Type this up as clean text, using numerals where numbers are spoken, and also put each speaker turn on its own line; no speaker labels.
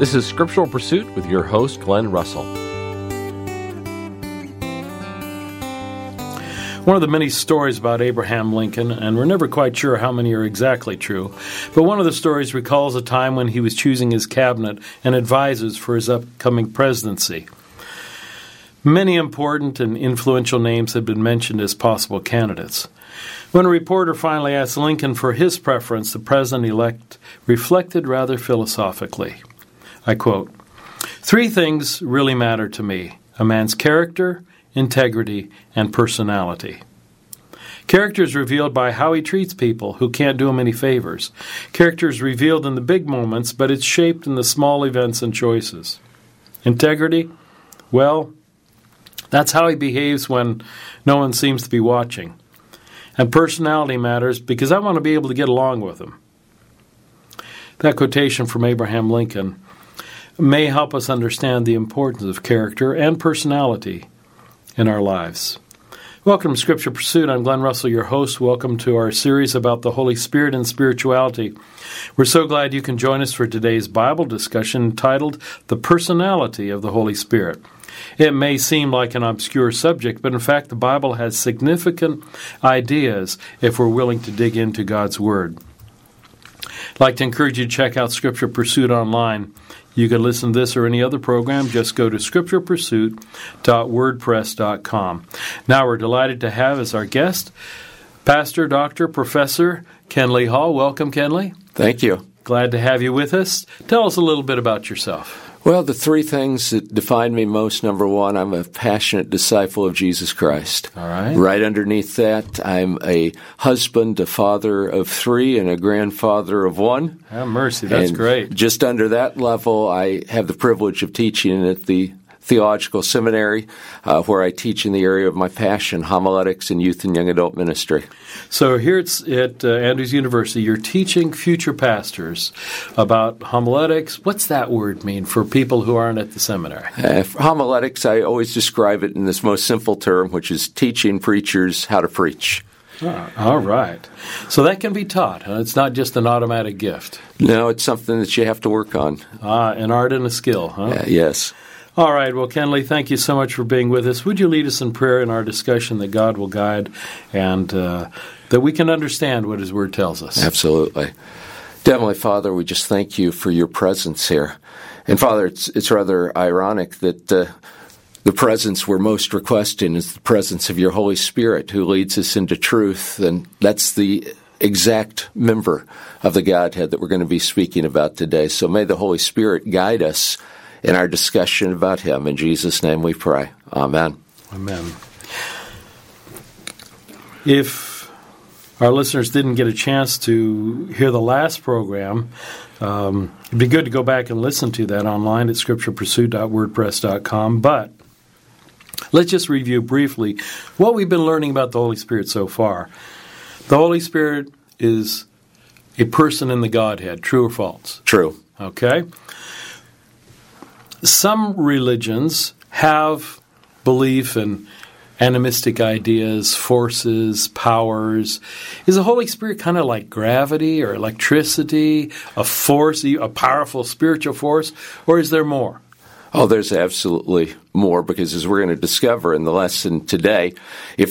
This is Scriptural Pursuit with your host, Glenn Russell.
One of the many stories about Abraham Lincoln, and we're never quite sure how many are exactly true, but one of the stories recalls a time when he was choosing his cabinet and advisors for his upcoming presidency. Many important and influential names had been mentioned as possible candidates. When a reporter finally asked Lincoln for his preference, the president-elect reflected rather philosophically. I quote, "Three things really matter to me: a man's character, integrity, and personality. Character is revealed by how he treats people who can't do him any favors. Character is revealed in the big moments, but it's shaped in the small events and choices. Integrity? Well, that's how he behaves when no one seems to be watching. And personality matters because I want to be able to get along with him." That quotation from Abraham Lincoln may help us understand the importance of character and personality in our lives. Welcome to Scripture Pursuit. I'm Glenn Russell, your host. Welcome to our series about the Holy Spirit and spirituality. We're so glad you can join us for today's Bible discussion entitled The Personality of the Holy Spirit. It may seem like an obscure subject, but in fact the Bible has significant ideas if we're willing to dig into God's Word. I'd like to encourage you to check out Scripture Pursuit online. You can listen to this or any other program. Just go to scripturepursuit.wordpress.com. Now we're delighted to have as our guest Pastor, Dr., Professor Ken Hall. Welcome, Ken.
Thank you.
Glad to have you with us. Tell us a little bit about yourself.
Well, the three things that define me most: number one, I'm a passionate disciple of Jesus Christ.
All right.
Right underneath that, I'm a husband, a father of three, and a grandfather of one.
Have mercy, that's
and
great.
Just under that level, I have the privilege of teaching at the Theological Seminary, where I teach in the area of my passion, homiletics and youth and young adult ministry.
So here at Andrews University, you're teaching future pastors about homiletics. What's that word mean for people who aren't at the seminary?
For homiletics, I always describe it in this most simple term, which is teaching preachers how to preach.
Oh, all right. So that can be taught. It's not just an automatic gift.
No, it's something that you have to work on.
An art and a skill, huh?
Yes.
All right. Well, Ken, thank you so much for being with us. Would you lead us in prayer in our discussion that God will guide and that we can understand what His Word tells us?
Absolutely. Heavenly Father, we just thank you for your presence here. And Father, it's rather ironic that the presence we're most requesting is the presence of your Holy Spirit who leads us into truth. And that's the exact member of the Godhead that we're going to be speaking about today. So may the Holy Spirit guide us in our discussion about Him. In Jesus' name we pray. Amen.
Amen. If our listeners didn't get a chance to hear the last program, it'd be good to go back and listen to that online at scripturepursuit.wordpress.com. But let's just review briefly what we've been learning about the Holy Spirit so far. The Holy Spirit is a person in the Godhead. True or false?
True.
Okay. Some religions have belief in animistic ideas, forces, powers. Is the Holy Spirit kind of like gravity or electricity, a force, a powerful spiritual force, or is there more?
Oh, there's absolutely more, because as we're going to discover in the lesson today, if